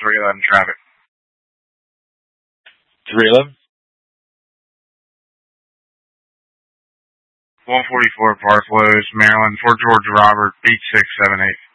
311 traffic. 311? 144 Park Lows, Maryland, Fort George Robert, 8678.